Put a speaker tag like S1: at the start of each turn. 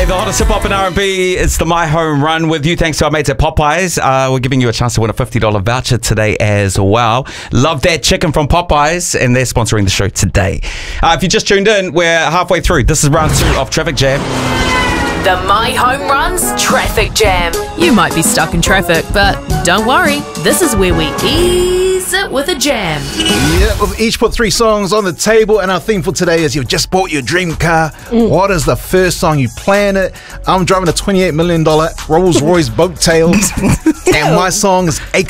S1: Hey, the hottest hip-hop and R&B, it's the My Home Run with you. Thanks to our mates at Popeyes. We're giving you a chance to win a $50 voucher today as well. Love that chicken from Popeyes, and they're sponsoring the show today. If you just tuned in, we're halfway through. This is round 2 of Traffic Jam.
S2: The My Home Run's Traffic Jam.
S3: You might be stuck in traffic, but don't worry. This is where we ease it with a jam.
S4: Yeah, we've each put 3 songs on the table, and our theme for today is you've just bought your dream car. What is the first song you plan it? I'm driving a $28 million Rolls Royce boat tail, and my song is Akon.